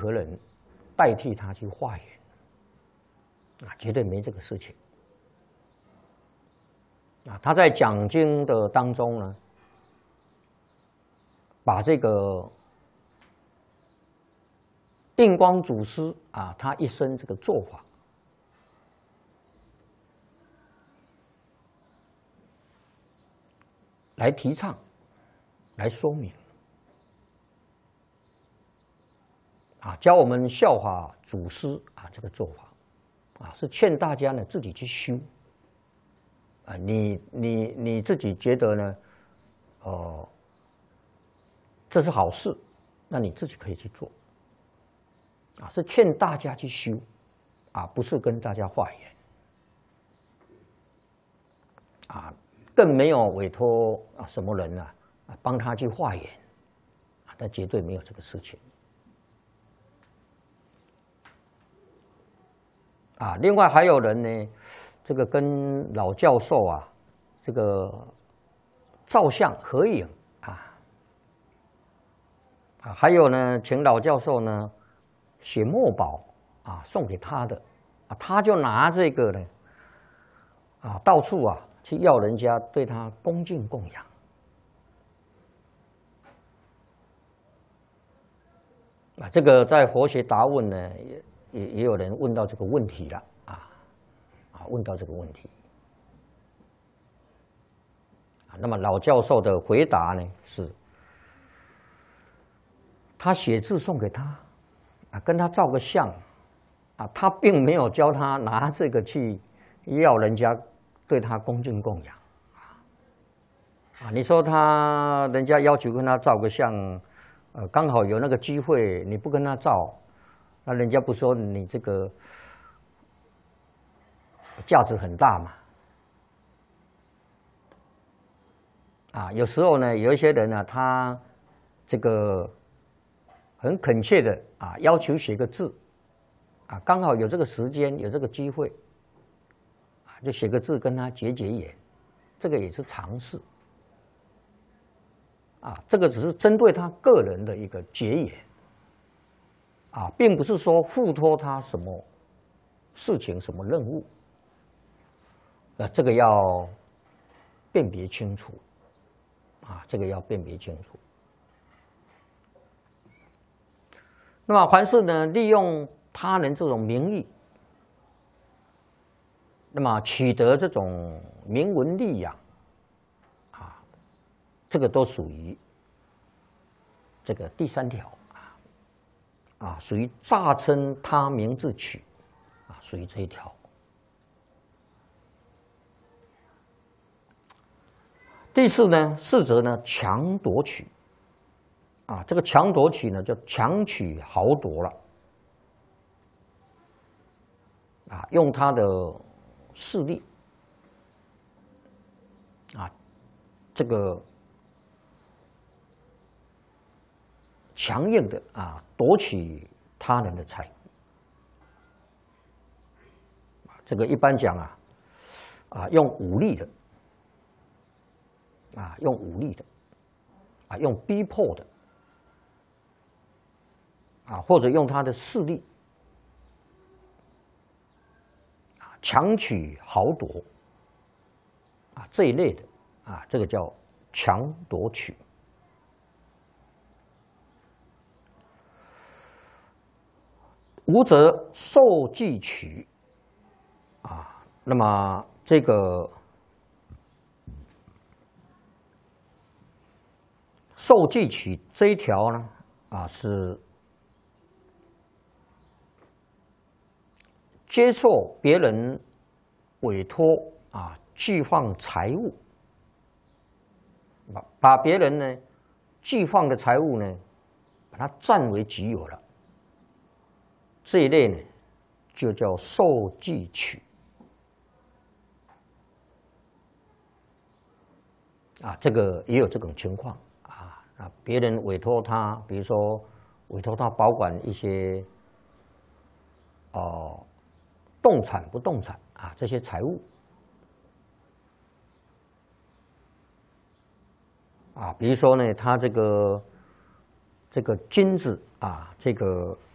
何人代替他去化缘，绝对没这个事情。他在讲经的当中呢，把这个印光祖师他一生这个做法来提倡，来说明，教我们效法祖师这个做法是劝大家呢自己去修你自己觉得呢，这是好事，那你自己可以去做是劝大家去修不是跟大家化缘更没有委托什么人帮他去化缘但绝对没有这个事情另外还有人呢，这个跟老教授这个照相合影还有呢，请老教授呢写墨宝送给他的他就拿这个呢到处去要人家对他恭敬供养这个在佛学答问呢也有人问到这个问题了问到这个问题那么老教授的回答呢是，他写字送给他跟他照个相他并没有教他拿这个去要人家对他恭敬供养你说人家要求跟他照个相刚好有那个机会你不跟他照那人家不说你这个价值很大嘛有时候呢有一些人他这个很恳切的要求写个字刚好有这个时间有这个机会就写个字跟他结缘，这个也是常事这个只是针对他个人的一个结缘并不是说付托他什么事情什么任务这个要辨别清楚这个要辨别清楚。那么凡是呢利用他人这种名义那么取得这种名闻利养这个都属于这个第三条属于诈称他名自取属于这一条。第四呢，是则呢强夺取这个强夺取呢就强取豪夺了用他的势力这个强硬的夺取他人的财物这个一般讲用武力的用武力的用逼迫的或者用他的势力强取豪夺这一类的这个叫强夺取。无则受计取那么这个受计取这一条呢是接受别人委托寄放财物把别人呢寄放的财物呢把它占为己有了这一类呢就叫受计取这个也有这种情况别人委托他比如说委托他保管一些动产不动产这些财物比如说呢他这个金子这个